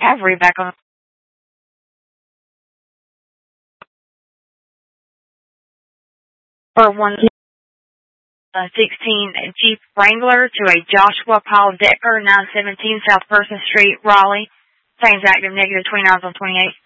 cavalry back on. For 116 Jeep Wrangler to a Joshua Paul Decker, 917 South Person Street, Raleigh. Claims active, negative 29 on 28.